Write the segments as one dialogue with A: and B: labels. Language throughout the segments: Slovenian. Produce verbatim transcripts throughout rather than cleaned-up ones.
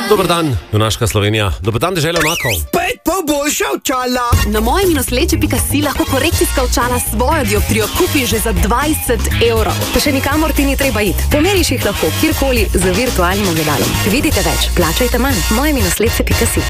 A: Dober dan, junaška Slovenija. Dober dan, dežela junakov.
B: Spet pa boljša očala.
C: Na moje minusleče pika si lahko korekcijska očala s svojo dioptrijo kupiš že za dvajset evrov. Pa še nikamor ti ni treba iti. Pomeriš jih lahko kjerkoli z virtualnim ogledalom. Vidite več, plačajte manj. moje minusleče pika si.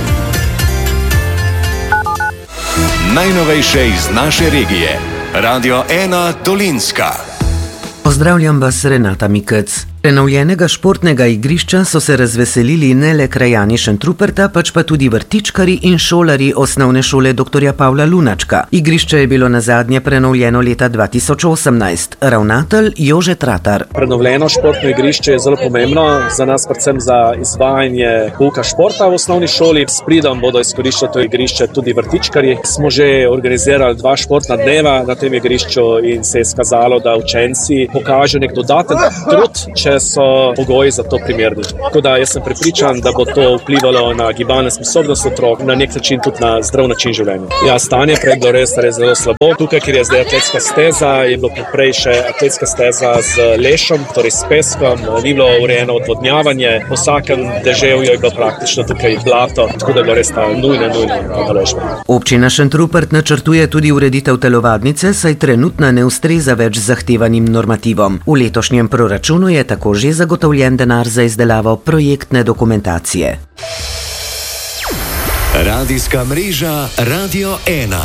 D: Najnovejše iz naše regije. Radio ena Dolinska.
E: Pozdravljam vas, Renata Mikec. Prenovljenega športnega igrišča so se razveselili ne le krajani Šentruperta, pač pa tudi vrtičkari in šolari osnovne šole doktorja Pavla Lunačka. Igrišče je bilo nazadnje prenovljeno leta dva tisoč osemnajst. Ravnatelj Jože Tratar.
F: Prenovljeno športno igrišče je zelo pomembno za nas, predvsem za izvajanje pouka športa v osnovni šoli. S pridom bodo izkoriščali to igrišče tudi vrtičkarji. Smo že organizirali dva športna dneva na tem igrišču in se je skazalo, da učenci pokažejo nek dodaten trud, če so pogoji za to primerni. Tako da jaz sem prepričan, da bo to vplivalo na gibalno sposobnost otrok, na nek način tudi na zdrav način življenja. Ja, stanje prej je bilo res, res zelo slabo. Tukaj, kjer je zdaj atletska steza, je bilo prej še atletska steza z lešom, torej s peskom, ni bilo urejeno odvodnjavanje, po vsakem deževju je bilo praktično tukaj blato, tako da je bilo res ta nujna, nujna naložba.
E: Občina Šentrupert načrtuje tudi ureditev telovadnice, saj trenutno ne ustreza več zahtevanim normativom. V letošnjem proračunu je tako že zagotovljen denar za izdelavo projektne dokumentacije.
D: Radijska mreža Radio ena.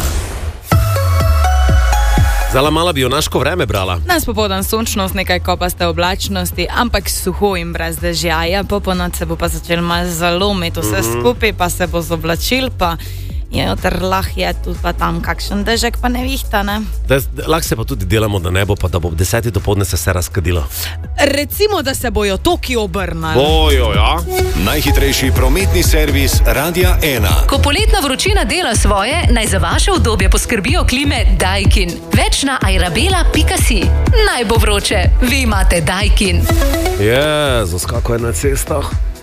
A: Zala mala bi junaško vreme brala.
G: Nas popoldan sončno z nekaj kopaste oblačnosti, ampak suho in brez dežja. Po ponoči se bo pa začel malo zalomiti vse mm-hmm. skupaj, pa se bo zoblačil, pa je otrlah je tu pa tam kakšen dežek, pa ne vihta, ne?
A: Lahko se pa tudi delamo, da ne bo, pa da bo ob desetih dopoldne se vse razkadilo.
G: Recimo, da se bojo toki obrnali.
A: Bojo, ja.
D: Najhitrejši prometni servis Radia ena.
H: Ko poletna vročina dela svoje, naj za vaše udobje poskrbijo klime Daikin. Več na airabela pika si. Naj bo vroče, vi imate Daikin.
A: Jezus, kako je na cestah.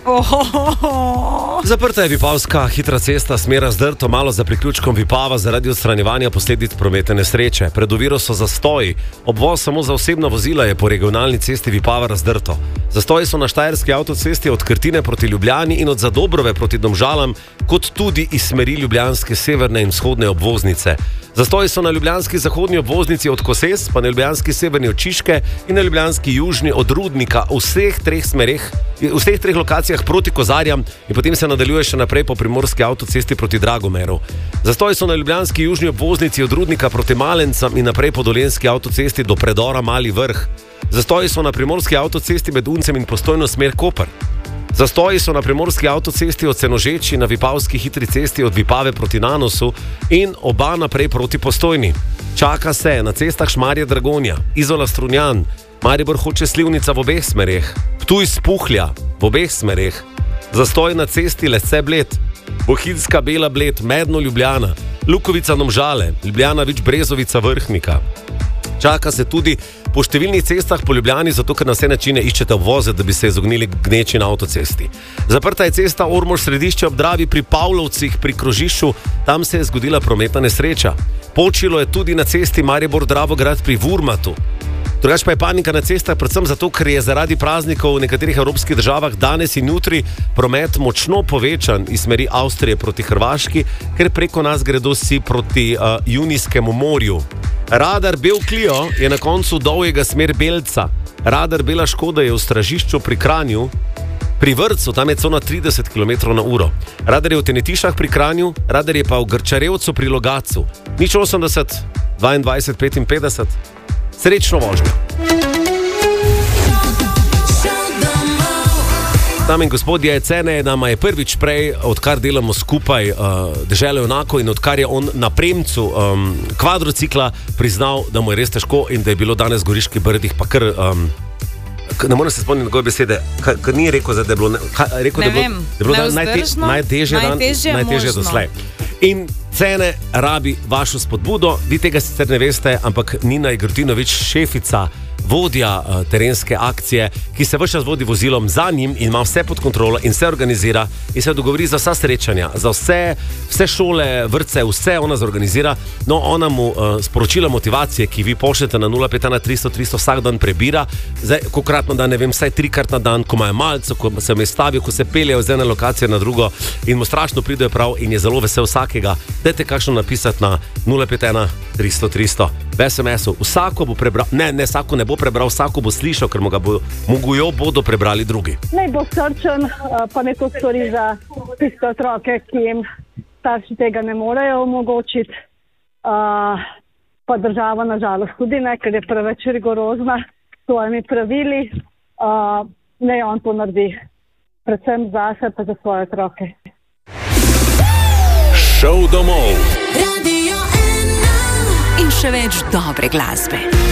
G: Ohohoho.
A: Zaprta je Vipavska hitra cesta, smer Razdrto, malo za priključkom Vipava zaradi odstranjevanja posledic prometne nesreče. Pred oviro so zastoji. Obvoz samo za osebna vozila je po regionalni cesti Vipava Razdrto. Zastoji so na štajerski avtocesti od Krtine proti Ljubljani in od Zadobrove proti Domžalam, kot tudi iz smeri ljubljanske severne in vzhodne obvoznice. Zastoji so na ljubljanski zahodni obvoznici od Koses, pa na ljubljanski severni od Čiške in na ljubljanski južni od Rudnika, v vseh treh smereh, v vseh treh lokacijah proti Kozarjam in potem se nadaljuje še naprej po primorski avtocesti proti Dragomeru. Zastoji so na ljubljanski južni obvoznici od Rudnika proti Malencam in naprej po dolenjski avtocesti do predora Mali Vrh. Zastoji so na primorski avtocesti med Uncem in Postojno smer Koper. Zastoji so na primorski avtocesti od Senožeči, na Vipavski hitri cesti od Vipave proti Nanosu in oba naprej proti Postojni. Čaka se na cestah Šmarje Dragonja, Izola Strunjan, Maribor Hoče Slivnica v obeh smereh, Ptuj Spuhlja v obeh smereh, zastoj na cesti Lesce Bled, Bohinjska Bela Bled, Medno Ljubljana, Lukovica Domžale, Ljubljana Vič Brezovica Vrhnika. Čaka se tudi po številnih cestah po Ljubljani, zato ker na vse načine iščete obvoze, da bi se izognili gneči na avtocesti. Zaprta je cesta Ormož Središče ob Dravi pri Pavlovcih pri krožišču, tam se je zgodila prometna nesreča. Počilo je tudi na cesti Maribor Dravograd pri Vurmatu. Drugač pa je panika na cestah predvsem zato, ker je zaradi praznikov v nekaterih evropskih državah danes in jutri promet močno povečan iz smeri Avstrije proti Hrvaški, ker preko nas gredo vsi proti uh, Junijskemu morju. Radar Bel Clio je na koncu dolgega smer Belca. Radar Bela Škoda je v Stražišču pri Kranju. Pri Vrcu, tam je cona trideset kilometrov na uro. Radar je v Tenetišah pri Kranju, radar je pa v Grčarevcu pri Logatcu. Nič osemdeset, dvaindvajset, petinpetdeset. Srečno vožnjo. Dame in gospodje, cene nama je prvič prej, odkar delamo skupaj uh, deželo junakov in odkar je on na premcu um, kvadrocikla priznal, da mu je res težko in da je bilo danes v Goriških Brdih pa kar... Um, ne morem se spomniti njegove besede, kar ni rekel, da je bilo... Ka, rekel,
G: ne
A: da je bilo,
G: vem,
A: da je bilo
G: neuzdržno,
A: najtežje, najtežje, najtežje doslej. In cene rabi vašo spodbudo, vi tega sicer ne veste, ampak Nina Igrtinović, šefica vodja uh, terenske akcije, ki se vse čas vodi vozilom za njim in ima vse pod kontrolo in se organizira in se dogovori za vsa srečanja, za vse, vse šole, vrtce, vse ona zorganizira. No, ona mu uh, sporočila motivacije, ki vi pošljete na nula pet ena tristo tristo vsak dan prebira, zdaj, kokrat na dan, ne vem, vsaj trikrat na dan, ko imajo malce, ko se mestavijo, ko se peljejo z ene lokacije na drugo in mu strašno pridejo prav in je zelo vesel vsakega. Dajte kakšno napisati na nula pet ena tristo tristo v es em esu. Vsako bo prebral, ne, ne, vsako ne bo prebral, vsako bo slišal, ker mu ga bo, mogojo bodo prebrali drugi.
I: Naj bo srčen, pa ne to stori za tiste otroke, ki jim starši tega ne morejo omogočiti. Uh, pa država nažalost tudi ne, ker je preveč rigorozna s svojimi pravili. Uh, ne on to naredi, predvsem zase pa za svoje otroke.
D: Šov domov.
C: In še več dobre glasbe.